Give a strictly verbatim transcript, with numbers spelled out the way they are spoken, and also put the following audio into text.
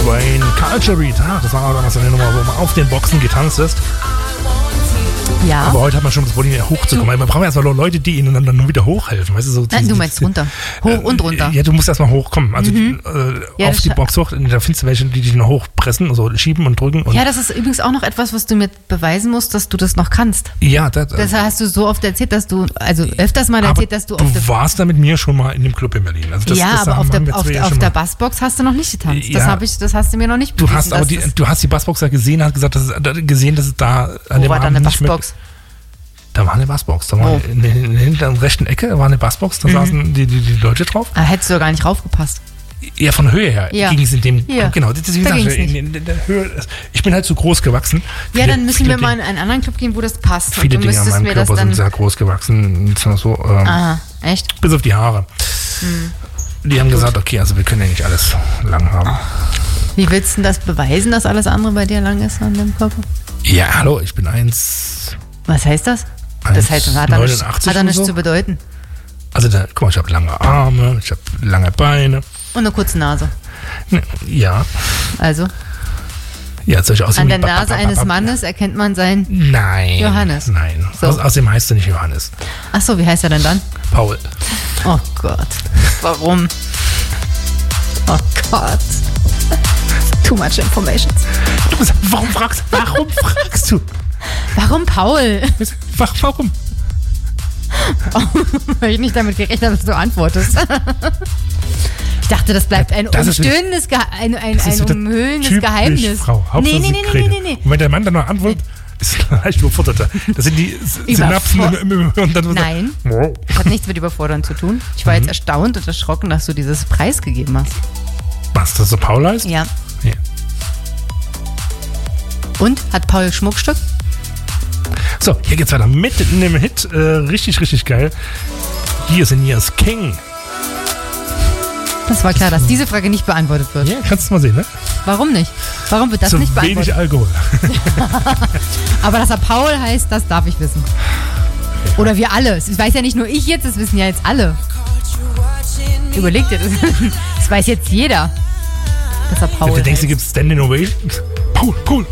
Train, Culture Beat. Ah, das war damals eine Nummer, wo man auf den Boxen getanzt ist. Ja. Aber heute hat man schon das Problem, hochzukommen. Man braucht erstmal Leute, die ihnen dann wieder hochhelfen. Weißt du, so Nein, du meinst runter. Hoch und runter. Ja, du musst erstmal hochkommen. Also Mhm. äh, Ja, auf die das- Box hoch, da findest du welche, die dich noch hochpressen, also schieben und drücken. Und Ja, das ist übrigens auch noch etwas, was du mir beweisen musst, dass du das noch kannst. ja, das, Das hast du so oft erzählt, dass du, also öfters mal aber erzählt, dass du auf der du warst da mit mir schon mal in dem Club in Berlin. Also das, ja, das aber haben- auf der, haben wir auf, zwei ja auf schon der mal. Bassbox hast du noch nicht getanzt. Das, Ja. hab ich, das hast du mir noch nicht Du bewiesen, hast aber dass die, das- du hast die Bassbox ja gesehen, hast gesagt, dass es, gesehen, dass es da an Wo dem war da Abend eine nicht mehr- Bassbox? Da war eine Bassbox. Da war Wo? in, in, in der hinteren rechten Ecke war eine Bassbox, da Mhm. saßen die, die, die Leute drauf. Ah, hättest du ja gar nicht raufgepasst. Ja, von der Höhe her Ja. ging es in dem. Hier. Genau, das ist wie Da gesagt, ging's in, in, in der Höhe. Ich bin halt zu groß gewachsen. Ja, Viele- dann müssen viele wir mal Dinge- in einen anderen Club gehen, wo das passt. Viele Und du Dinge an müsstest meinem mir das Körper dann. sind sehr groß gewachsen. So, so, ähm, Aha, echt? bis auf die Haare. Die haben gesagt, okay, also wir können ja nicht alles lang haben. Wie willst du denn das beweisen, dass alles andere bei dir lang ist an dem Körper? Ja, hallo, ich bin eins. Was heißt das? Das heißt, hat er nichts, neunundachtzig hat er oder nichts so. zu bedeuten. Also, da, guck mal, ich habe lange Arme, ich habe lange Beine. Und eine kurze Nase. Ne, Ja, Also, ja, solche aussehen an wie der Ba- Ba- Nase Ba- eines Ba- Mannes erkennt man sein. Nein. Johannes. Nein. So. Aus, außerdem heißt er nicht Johannes. Ach so, wie heißt er denn dann? Paul. Oh Gott. Warum? Oh Gott. Too much information. Du bist, warum fragst, warum fragst du? Warum Paul? Warum? Weil ich nicht damit gerechnet habe, dass du antwortest. Ich dachte, das bleibt ein Das ist wieder- umstöhnendes, Ge ein, ein, Das ist ein wieder umhüllendes typisch Geheimnis. Frau. Hauptsache Nee, nee, sie nee, nee, redet. nee, nee, Und wenn der Mann dann noch antwortet, ist er leicht überfordert. Das sind die S- Synapsen Überfor- im, im, und dann Nein. Wow. Hat nichts mit Überfordern zu tun. Ich war Mhm. jetzt erstaunt und erschrocken, dass du dieses Preis gegeben hast. Was, das so Paul heißt? Ja. Ja. Und? Hat Paul Schmuckstück? So, hier geht's weiter mit einem Hit. Äh, richtig, richtig geil. Years and Years King. Das war klar, dass diese Frage nicht beantwortet wird. Ja, kannst du mal sehen, ne? Warum nicht? Warum wird das Zu nicht beantwortet? wenig Alkohol. Aber dass er Paul heißt, das darf ich wissen. Oder wir alle. Das weiß ja nicht nur ich jetzt, das wissen ja jetzt alle. Überleg dir das. Das weiß jetzt jeder, dass er Paul Du denkst, heißt. du gibst Standing Ovation? Paul, Paul.